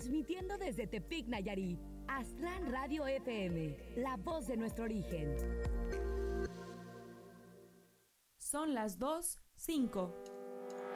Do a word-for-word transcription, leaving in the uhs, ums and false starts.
Transmitiendo desde Tepic, Nayarit, Aztlán Radio F M, la voz de nuestro origen. Son las dos, cinco.